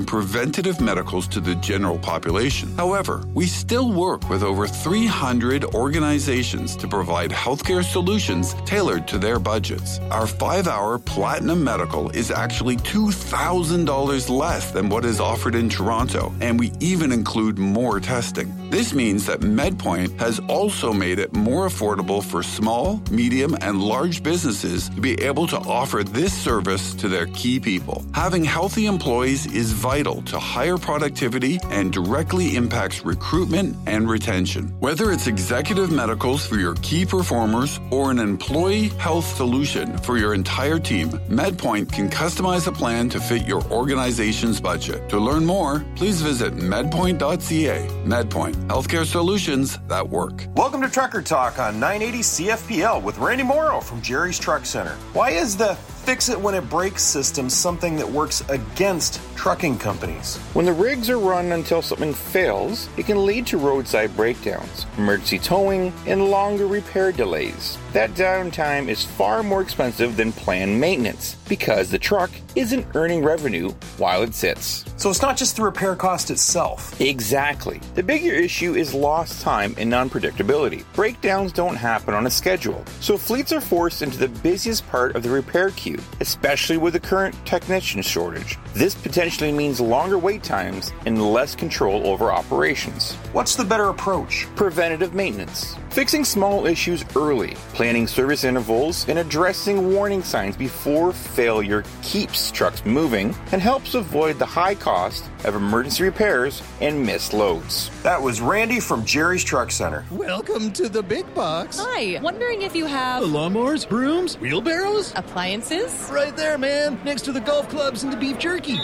preventative medicals to the general population. However, we still work with over 300 organizations to provide healthcare solutions tailored to their budgets. Our 5-hour Platinum Medical is actually $2,000 less than what is offered in Toronto, and we even include more testing. This means that MedPoint has also made it more affordable for small, medium, and large businesses to be able to offer this service to their key people. Having healthy employees is vital to higher productivity and directly impacts recruitment and retention. Whether it's executive medicals for your key performers or an employee health solution for your entire team, MedPoint can customize a plan to fit your organization's budget. To learn more, please visit medpoint.ca. MedPoint, healthcare solutions that work. Welcome to Trucker Talk on 980 CFPL with Randy Morrow from Jerry's Truck Center. Why is the fix it when it breaks system something that works against trucking companies? When the rigs are run until something fails, it can lead to roadside breakdowns, emergency towing, and longer repair delays. That downtime is far more expensive than planned maintenance because the truck isn't earning revenue while it sits. So it's not just the repair cost itself. Exactly. The bigger issue is lost time and unpredictability. Breakdowns don't happen on a schedule, so fleets are forced into the busiest part of the repair queue, especially with the current technician shortage. This potentially means longer wait times and less control over operations. What's the better approach? Preventative maintenance. Fixing small issues early, planning service intervals, and addressing warning signs before failure keeps trucks moving and helps avoid the high cost of emergency repairs and missed loads. That was Randy from Jerry's Truck Center. Welcome to the big box. Hi, wondering if you have lawnmowers, brooms, wheelbarrows? Appliances? Right there, man, next to the golf clubs and the beef jerky.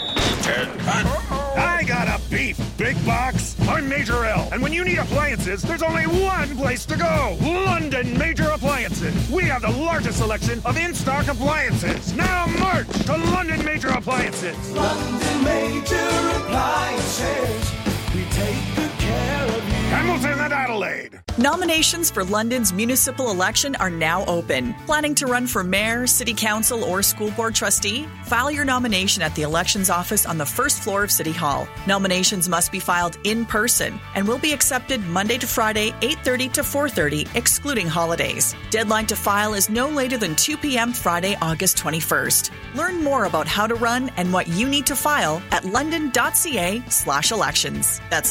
I got a beef big box. I'm Major L, and when you need appliances, there's only one place to go. London Major Appliances. We have the largest selection of in-stock appliances. Now march to London Major Appliances. London Major Appliances. We take good care of you. Hamilton and Adelaide. Nominations for London's municipal election are now open. Planning to run for mayor, city council, or school board trustee? File your nomination at the elections office on the first floor of City Hall. Nominations must be filed in person and will be accepted Monday to Friday, 8:30 to 4:30, excluding holidays. Deadline to file is no later than 2 p.m. Friday, August 21st. Learn more about how to run and what you need to file at london.ca/elections. That's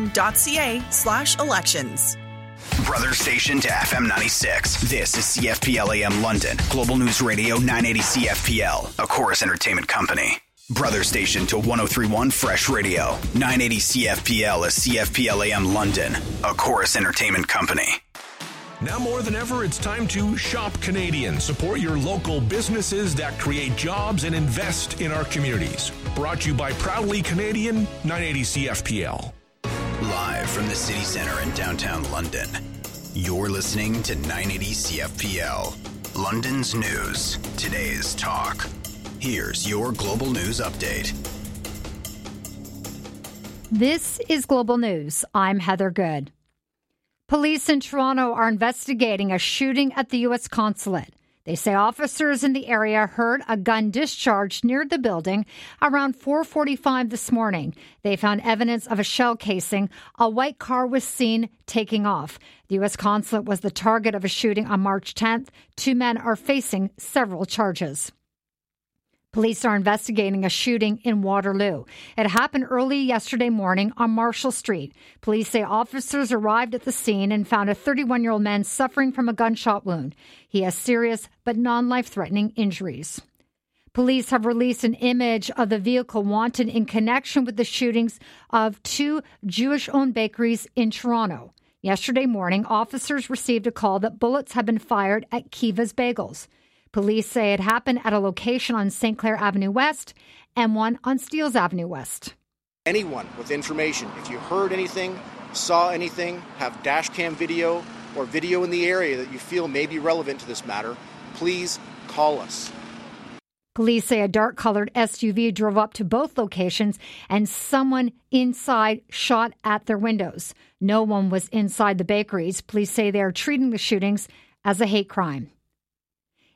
london.ca/elections. Brother station to FM 96. This is CFPL AM London. Global News Radio 980 CFPL. A Chorus Entertainment Company. Brother station to 1031 Fresh Radio. 980 CFPL is CFPL AM London. A Chorus Entertainment Company. Now more than ever, it's time to shop Canadian. Support your local businesses that create jobs and invest in our communities. Brought to you by Proudly Canadian, 980 CFPL. Live from the city center in downtown London, you're listening to 980 CFPL, London's news, today's talk. Here's your global news update. This is Global News. I'm Heather Good. Police in Toronto are investigating a shooting at the U.S. consulate. They say officers in the area heard a gun discharged near the building around 4:45 this morning. They found evidence of a shell casing. A white car was seen taking off. The U.S. consulate was the target of a shooting on March 10th. 2 men are facing several charges. Police are investigating a shooting in Waterloo. It happened early yesterday morning on Marshall Street. Police say officers arrived at the scene and found a 31-year-old man suffering from a gunshot wound. He has serious but non-life-threatening injuries. Police have released an image of the vehicle wanted in connection with the shootings of 2 Jewish-owned bakeries in Toronto. Yesterday morning, officers received a call that bullets had been fired at Kiva's Bagels. Police say it happened at a location on St. Clair Avenue West and one on Steeles Avenue West. Anyone with information, if you heard anything, saw anything, have dash cam video or video in the area that you feel may be relevant to this matter, please call us. Police say a dark-colored SUV drove up to both locations and someone inside shot at their windows. No one was inside the bakeries. Police say they are treating the shootings as a hate crime.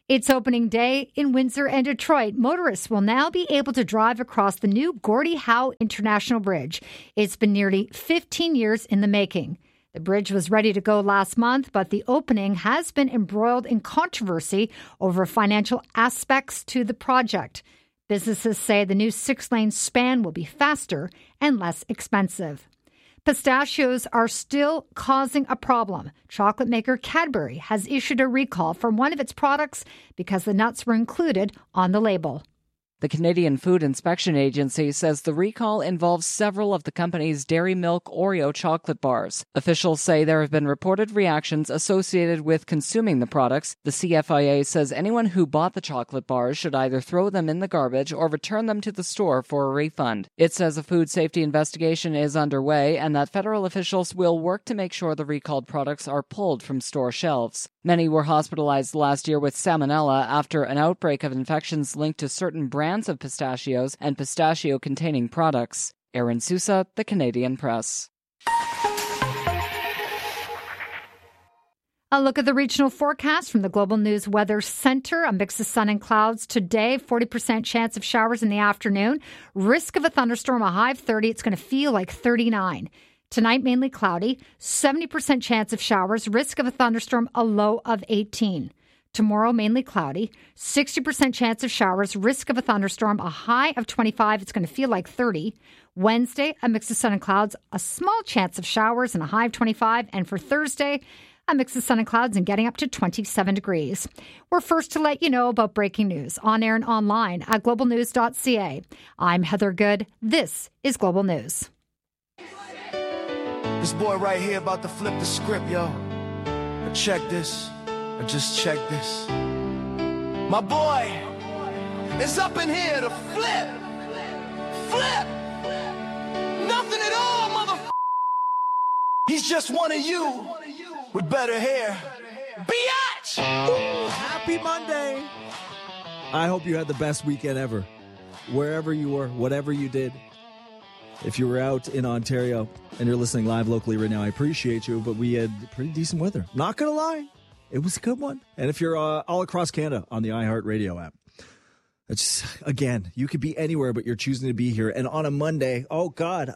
It's opening day in Windsor and Detroit. Motorists will now be able to drive across the new Gordie Howe International Bridge. It's been nearly 15 years in the making. The bridge was ready to go last month, but the opening has been embroiled in controversy over financial aspects to the project. Businesses say the new 6-lane span will be faster and less expensive. Pistachios are still causing a problem. Chocolate maker Cadbury has issued a recall for one of its products because the nuts were included on the label. The Canadian Food Inspection Agency says the recall involves several of the company's Dairy Milk Oreo chocolate bars. Officials say there have been reported reactions associated with consuming the products. The CFIA says anyone who bought the chocolate bars should either throw them in the garbage or return them to the store for a refund. It says a food safety investigation is underway and that federal officials will work to make sure the recalled products are pulled from store shelves. Many were hospitalized last year with salmonella after an outbreak of infections linked to certain brands of pistachios and pistachio-containing products. Aaron Sousa, The Canadian Press. A look at the regional forecast from the Global News Weather Center. A mix of sun and clouds today. 40% chance of showers in the afternoon. Risk of a thunderstorm, a high of 30. It's going to feel like 39. Tonight, mainly cloudy. 70% chance of showers. Risk of a thunderstorm, a low of 18. Tomorrow, mainly cloudy. 60% chance of showers. Risk of a thunderstorm, a high of 25. It's going to feel like 30. Wednesday, a mix of sun and clouds. A small chance of showers and a high of 25. And for Thursday, a mix of sun and clouds and getting up to 27 degrees. We're first to let you know about breaking news on air and online at globalnews.ca. I'm Heather Good. This is Global News. This boy right here about to flip the script, yo. But check this. Or just check this. My boy is up in here to flip. Flip. Nothing at all, motherfucker. He's just one of you with better hair. Biatch! Happy Monday. I hope you had the best weekend ever. Wherever you were, whatever you did. If you were out in Ontario and you're listening live locally right now, I appreciate you, but we had pretty decent weather. Not going to lie, it was a good one. And if you're all across Canada on the iHeartRadio app, it's, again, you could be anywhere, but you're choosing to be here. And on a Monday, oh, God,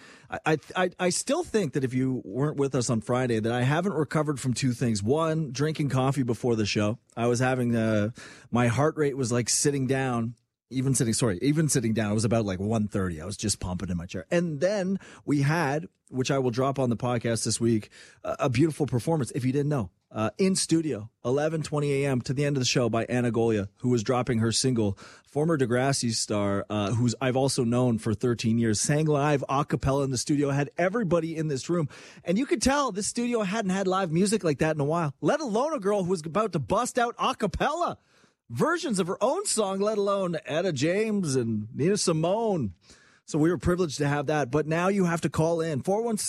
I still think that if you weren't with us on Friday, that I haven't recovered from two things. One, drinking coffee before the show. I was having, my heart rate was like sitting down. Even sitting down, it was about like 1:30. I was just pumping in my chair. And then we had, which I will drop on the podcast this week, a beautiful performance, if you didn't know, in studio, 11:20 a.m. to the end of the show by Anna Golia, who was dropping her single, former Degrassi star, who's I've also known for 13 years, sang live a cappella in the studio, had everybody in this room. And you could tell this studio hadn't had live music like that in a while, let alone a girl who was about to bust out a cappella versions of her own song, let alone Etta James and Nina Simone. So we were privileged to have that. But now you have to call in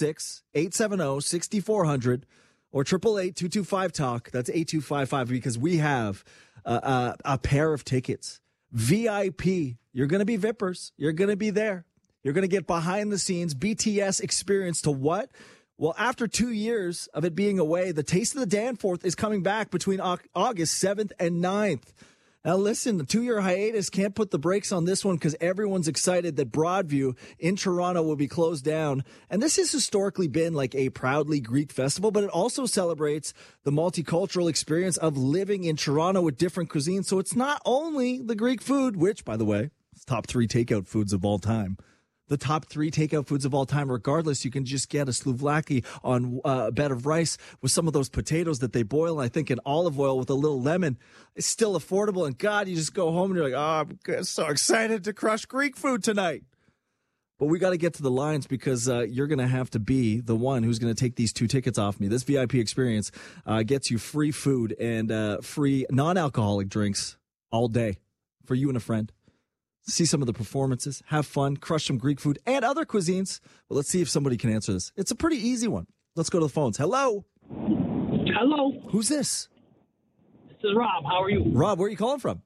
416-870-6400 or 888-225-TALK. That's 8255 because we have a pair of tickets. VIP. You're going to be Vippers. You're going to be there. You're going to get behind the scenes BTS experience to what? Well, after 2 years of it being away, the Taste of the Danforth is coming back between August 7th and 9th. Now, listen, the 2-year hiatus can't put the brakes on this one because everyone's excited that Broadview in Toronto will be closed down. And this has historically been like a proudly Greek festival, but it also celebrates the multicultural experience of living in Toronto with different cuisines. So it's not only the Greek food, which, by the way, is top 3 takeout foods of all time. The top 3 takeout foods of all time. Regardless, you can just get a souvlaki on a bed of rice with some of those potatoes that they boil, and I think in olive oil with a little lemon. It's still affordable, and God, you just go home and you're like, oh, I'm so excited to crush Greek food tonight. But we got to get to the lines because you're going to have to be the one who's going to take these 2 tickets off me. This VIP experience gets you free food and free non-alcoholic drinks all day for you and a friend. See some of the performances, have fun, crush some Greek food and other cuisines. But let's see if somebody can answer this. It's a pretty easy one. Let's go to the phones. Hello. Hello. Who's this? This is Rob. How are you? Rob, where are you calling from?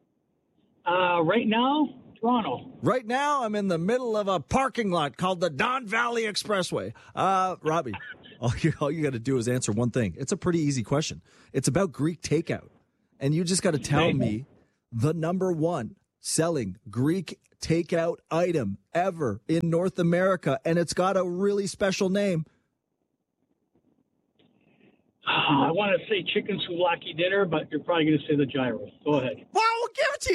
Right now, Toronto. Right now, I'm in the middle of a parking lot called the Don Valley Expressway. Robbie, all you got to do is answer one thing. It's a pretty easy question. It's about Greek takeout. And you just got to tell me the number one selling Greek takeout item ever in North America, and it's got a really special name. I want to say chicken souvlaki dinner, but you're probably going to say the gyros. Go ahead. Well, we'll give it to you.